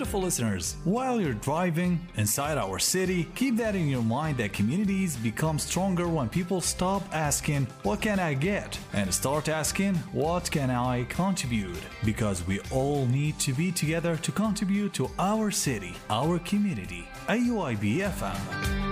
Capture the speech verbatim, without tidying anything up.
Careful listeners, while you're driving inside our city, keep that in your mind that communities become stronger when people stop asking, what can I get? And start asking, what can I contribute? Because we all need to be together to contribute to our city, our community. A U I B F M.